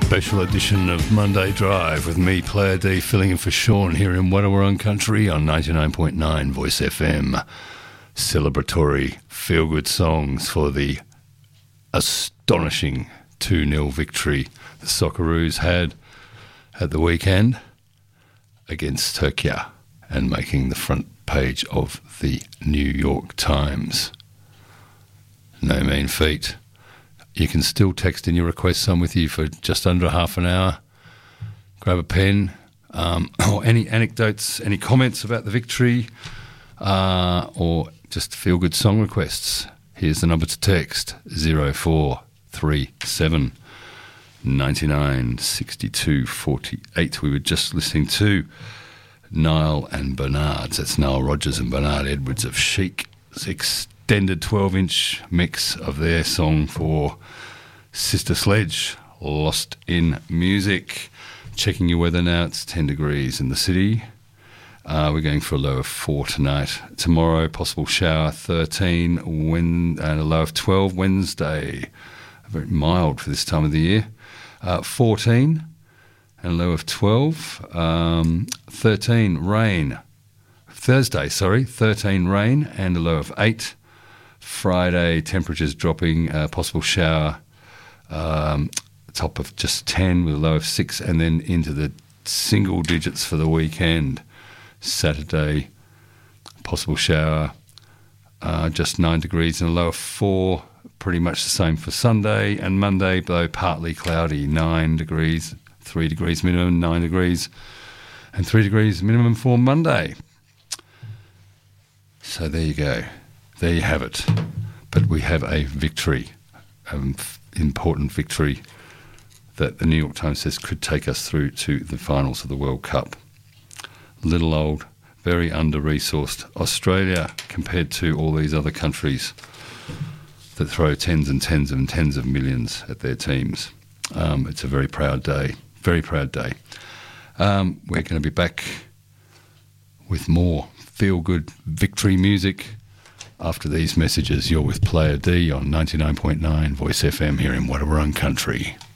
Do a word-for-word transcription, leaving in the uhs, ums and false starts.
Special edition of Monday Drive with me, Player D, filling in for Sean here in Wadawurrung Country on ninety-nine point nine Voice F M. Celebratory feel-good songs for the astonishing two nil victory the Socceroos had at the weekend against Turkey and making the front page of the New York Times. No mean feat. You can still text in your requests. I'm with you for just under half an hour. Grab a pen, um, or any anecdotes, any comments about the victory, uh, or just feel-good song requests. Here's the number to text, zero four three seven, nine nine, six two four eight. We were just listening to Nile and Bernard's. That's Nile Rodgers and Bernard Edwards of Chic. Six extended twelve-inch mix of their song for Sister Sledge, Lost in Music. Checking your weather now, it's ten degrees in the city. Uh, we're going for a low of four tonight. Tomorrow, possible shower, thirteen, when, and a low of twelve. Wednesday, very mild for this time of the year. Uh, fourteen, and a low of twelve. Um, thirteen, rain. Thursday, sorry, thirteen rain and a low of eight. Friday, temperatures dropping, uh, possible shower, um, top of just ten with a low of six, and then into the single digits for the weekend. Saturday, possible shower, uh, just nine degrees and a low of four, pretty much the same for Sunday. And Monday, though partly cloudy, nine degrees, three degrees minimum, nine degrees, and three degrees minimum for Monday. So there you go. There you have it. But we have a victory, an important victory that the New York Times says could take us through to the finals of the World Cup. Little old, very under-resourced Australia compared to all these other countries that throw tens and tens and tens of millions at their teams. Um, it's a very proud day, very proud day. Um, we're going to be back with more feel-good victory music after these messages. You're with Player D on ninety-nine point nine Voice F M here in Wadawurrung Country.